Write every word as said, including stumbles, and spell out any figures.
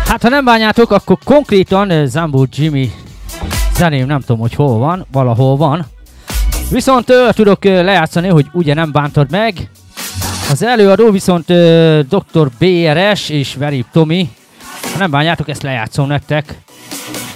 Hát ha nem bánjátok, akkor konkrétan Zambó Jimmy zeném nem tudom, hogy hol van, valahol van. Viszont uh, tudok uh, lejátszani, hogy ugye nem bántad meg. Az előadó viszont uh, doktor bé er es és Verip Tomi. Ha nem bánjátok, ezt lejátszom nektek.